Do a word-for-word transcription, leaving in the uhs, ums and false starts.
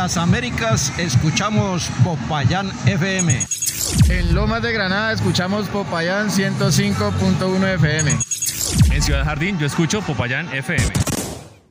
las Américas escuchamos Popayán F M. En Lomas de Granada escuchamos Popayán ciento cinco punto uno F M. En Ciudad Jardín yo escucho Popayán F M.